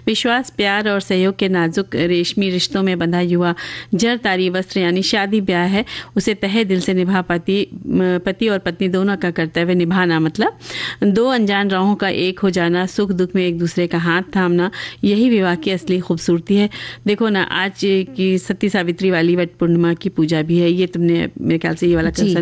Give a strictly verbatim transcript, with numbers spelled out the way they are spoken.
विश्वास, प्यार और सहयोग के नाजुक रेशमी रिश्तों में बंधा युवा जर तारी वस्त्र यानी शादी ब्याह है, उसे तहे दिल से निभा पाती पति और पत्नी दोनों का कर्तव्य निभाना, मतलब दो अनजान राहों का एक हो जाना, सुख दुख में एक दूसरे का हाथ थामना, यही विवाह की असली खूबसूरती है। देखो ना, आज की सती सावित्री वाली वट पूर्णिमा की पूजा भी है, ये तुमने मेरे ख्याल से ये वाला